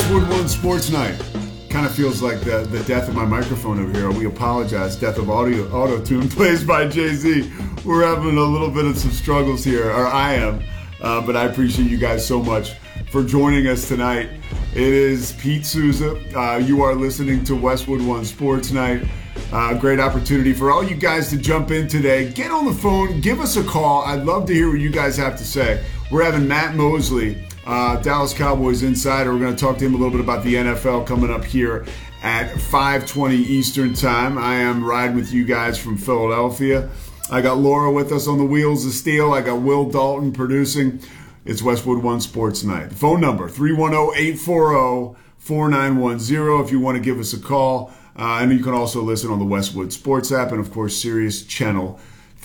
Westwood One Sports Night. Kind of feels like the death of my microphone over here. We apologize. Death of auto-tune plays by Jay-Z. We're having a little bit of some struggles here, or I am. But I appreciate you guys so much for joining us tonight. It is Pete Souza. You are listening to Westwood One Sports Night. Great opportunity for all you guys to jump in today. Get on the phone. Give us a call. I'd love to hear what you guys have to say. We're having Matt Mosley, Dallas Cowboys insider. We're going to talk to him a little bit about the NFL coming up here at 5:20 Eastern time. I am riding with you guys from Philadelphia. I got Laura with us on the wheels of steel. I got Will Dalton producing. It's Westwood One Sports Night. The phone number, 310-840-4910 if you want to give us a call. And you can also listen on the Westwood Sports app and, of course, Sirius Channel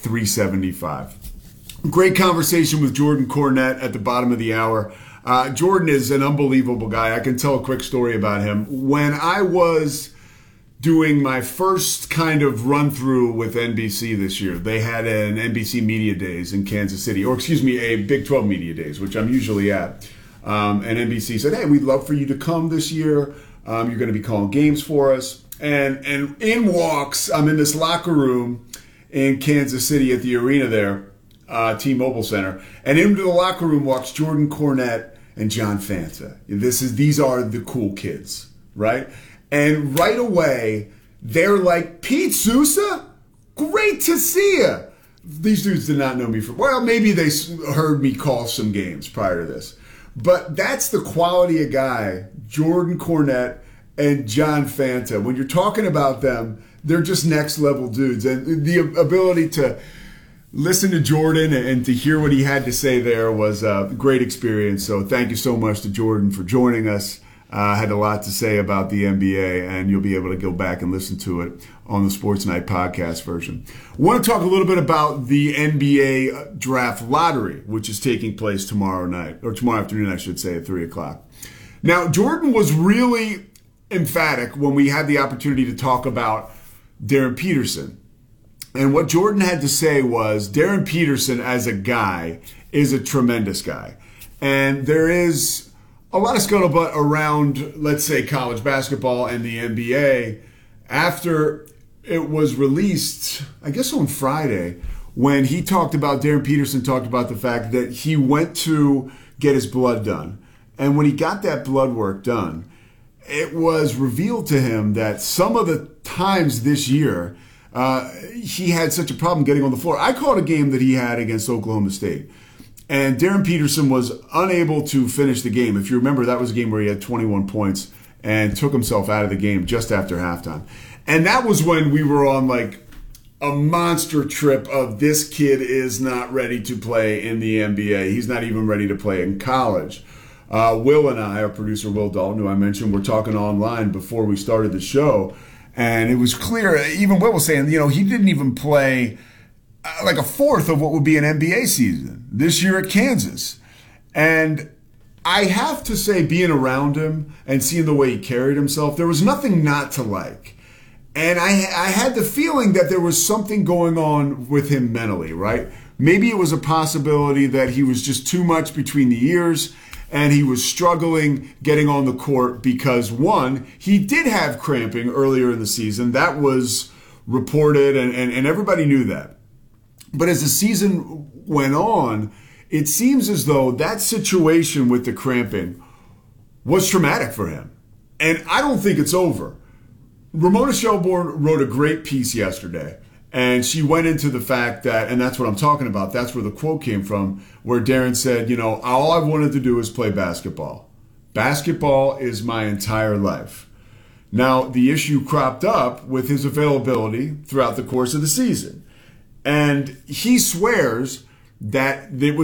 375. Great conversation with Jordan Cornette at the bottom of the hour. Jordan is an unbelievable guy. I can tell a quick story about him. When I was doing my first kind of run-through with NBC this year, they had an NBC Media Days in Kansas City, or excuse me, a Big 12 Media Days, which I'm usually at. And NBC said, hey, we'd love for you to come this year. You're going to be calling games for us. And in walks, I'm in this locker room in Kansas City at the arena there, T-Mobile Center, and into the locker room walks Jordan Cornette and John Fanta. These are the cool kids, right? And right away, they're like, Pete Souza? Great to see you. These dudes did not know me well, maybe they heard me call some games prior to this. But that's the quality of guy, Jordan Cornette and John Fanta. When you're talking about them, they're just next level dudes. And the ability to listen to Jordan and to hear what he had to say there was a great experience. So thank you so much to Jordan for joining us. Had a lot to say about the NBA, and you'll be able to go back and listen to it on the Sports Night podcast version. I want to talk a little bit about the NBA draft lottery, which is taking place tomorrow night, or tomorrow afternoon, I should say, at 3 o'clock. Now, Jordan was really emphatic when we had the opportunity to talk about Darren Peterson. And what Jordan had to say was Darren Peterson as a guy is a tremendous guy. And there is a lot of scuttlebutt around, let's say, college basketball and the NBA after it was released, I guess on Friday, when Darren Peterson talked about the fact that he went to get his blood done. And when he got that blood work done, it was revealed to him that some of the times this year, he had such a problem getting on the floor. I called a game that he had against Oklahoma State, and Darren Peterson was unable to finish the game. If you remember, that was a game where he had 21 points and took himself out of the game just after halftime. And that was when we were on like a monster trip of this kid is not ready to play in the NBA. He's not even ready to play in college. Will and I, our producer Will Dalton, who I mentioned, were talking online before we started the show. And it was clear, even Will was saying, he didn't even play like a fourth of what would be an NBA season this year at Kansas. And I have to say, being around him and seeing the way he carried himself, there was nothing not to like. And I had the feeling that there was something going on with him mentally, right? Maybe it was a possibility that he was just too much between the ears and he was struggling getting on the court because, one, he did have cramping earlier in the season. That was reported, and everybody knew that. But as the season went on, it seems as though that situation with the cramping was traumatic for him. And I don't think it's over. Ramona Shelburne wrote a great piece yesterday. And she went into the fact that, and that's what I'm talking about, that's where the quote came from, where Darren said, all I wanted to do is play basketball. Basketball is my entire life. Now, the issue cropped up with his availability throughout the course of the season. And he swears that it was